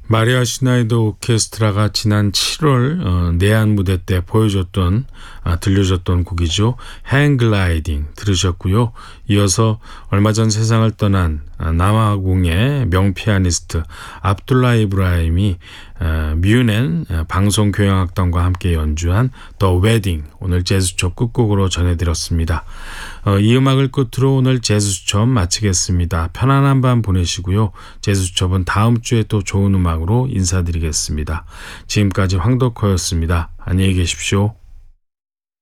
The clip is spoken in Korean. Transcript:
마리아 슈나이더 오케스트라가 지난 7월 내한 무대 때 들려줬던 곡이죠. 행글라이딩 들으셨고요. 이어서 얼마 전 세상을 떠난 남아공의 명피아니스트 압둘라 이브라임이 뮌헨 방송교향악단과 함께 연주한 The Wedding, 오늘 재즈수첩 끝곡으로 전해드렸습니다. 이 음악을 끝으로 오늘 재즈수첩 마치겠습니다. 편안한 밤 보내시고요. 재즈수첩은 다음 주에 또 좋은 음악으로 인사드리겠습니다. 지금까지 황덕호였습니다. 안녕히 계십시오.